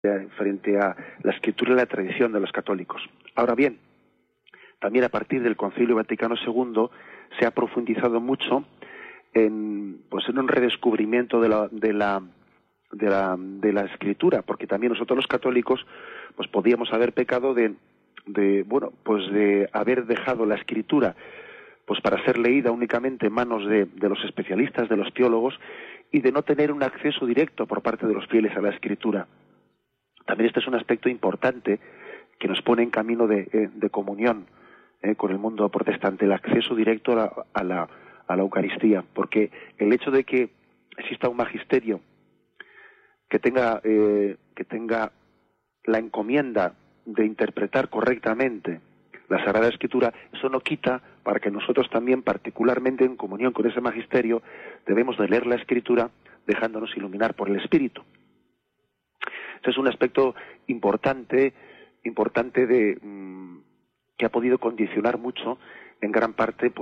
frente a la escritura y la tradición de los católicos. Ahora bien, también a partir del Concilio Vaticano II se ha profundizado mucho en un redescubrimiento de la escritura, porque también nosotros los católicos pues podíamos haber pecado de haber dejado la escritura pues para ser leída únicamente en manos de los especialistas, de los teólogos, y de no tener un acceso directo por parte de los fieles a la escritura. También este es un aspecto importante que nos pone en camino de comunión con el mundo protestante, el acceso directo a la Eucaristía, porque el hecho de que exista un magisterio que tenga la encomienda de interpretar correctamente la Sagrada Escritura, eso no quita para que nosotros también, particularmente en comunión con ese magisterio, debemos de leer la Escritura dejándonos iluminar por el Espíritu. Ese es un aspecto importante que ha podido condicionar mucho, en gran parte,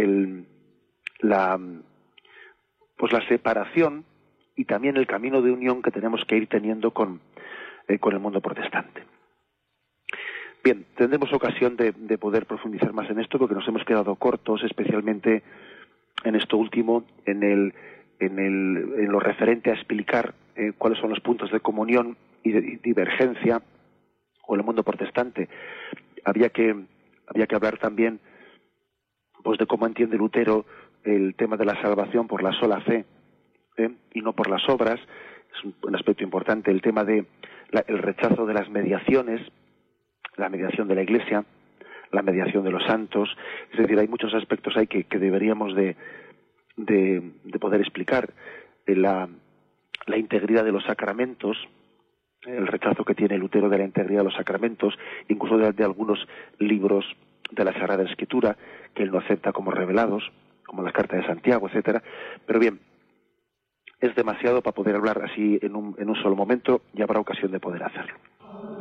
la separación y también el camino de unión que tenemos que ir teniendo con el mundo protestante. Bien, tendremos ocasión de poder profundizar más en esto, porque nos hemos quedado cortos, especialmente en esto último, en lo referente a explicar cuáles son los puntos de comunión y de divergencia con el mundo protestante. Había que hablar también pues de cómo entiende Lutero el tema de la salvación por la sola fe y no por las obras. Es un aspecto importante el tema de el rechazo de las mediaciones, la mediación de la Iglesia, la mediación de los santos. Es decir, hay muchos aspectos ahí que deberíamos de poder explicar. La integridad de los sacramentos, el rechazo que tiene Lutero de la integridad de los sacramentos, incluso de algunos libros de la Sagrada Escritura que él no acepta como revelados, como las cartas de Santiago, etcétera. Pero bien, es demasiado para poder hablar así en un solo momento, y habrá ocasión de poder hacerlo.